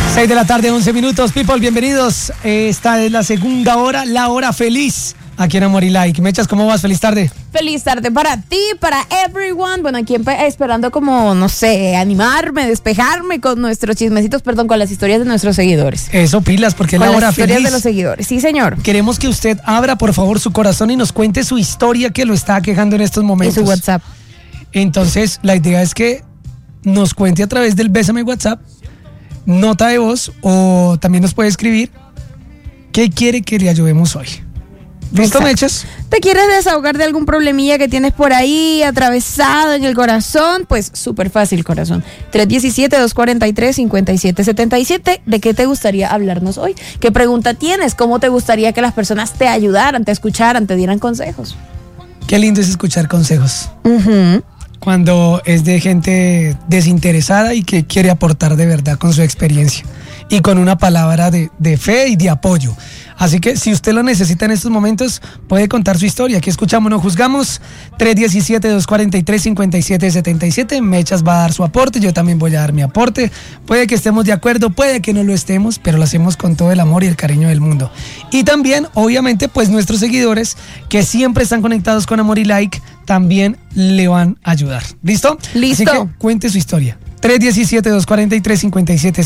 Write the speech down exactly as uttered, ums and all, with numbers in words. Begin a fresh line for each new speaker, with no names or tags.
seis de la tarde, once minutos. People, bienvenidos. Esta es la segunda hora, la hora feliz aquí en Amor y Like. Mechas, ¿cómo vas? Feliz tarde.
Feliz tarde para ti, para everyone. Bueno, aquí esperando como, no sé, animarme, despejarme con nuestros chismecitos, perdón, con las historias de nuestros seguidores.
Eso, pilas, porque es
con
la hora
las historias
feliz
de los seguidores. Sí, señor.
Queremos que usted abra, por favor, su corazón y nos cuente su historia que lo está quejando en estos momentos.
Y su WhatsApp.
Entonces, la idea es que nos cuente a través del Bésame WhatsApp, nota de voz, o también nos puede escribir qué quiere que le ayudemos hoy. ¿Listo,
Exacto.
Mechas?
¿Te quieres desahogar de algún problemilla que tienes por ahí atravesado en el corazón? Pues súper fácil, corazón. tres uno siete, dos cuatro tres, cinco siete siete siete. ¿De qué te gustaría hablarnos hoy? ¿Qué pregunta tienes? ¿Cómo te gustaría que las personas te ayudaran, te escucharan, te dieran consejos?
Qué lindo es escuchar consejos.
Uh-huh.
Cuando es de gente desinteresada y que quiere aportar de verdad con su experiencia y con una palabra de, de fe y de apoyo. Así que si usted lo necesita en estos momentos, puede contar su historia. Aquí escuchamos, no juzgamos. tres uno siete, dos cuatro tres, cinco siete siete siete. Mechas va a dar su aporte, yo también voy a dar mi aporte. Puede que estemos de acuerdo, puede que no lo estemos, pero lo hacemos con todo el amor y el cariño del mundo. Y también, obviamente, pues nuestros seguidores que siempre están conectados con Amor y Like, también le van a ayudar. ¿Listo?
Listo.
Así que cuente su historia. tres uno siete, dos cuatro tres, cinco siete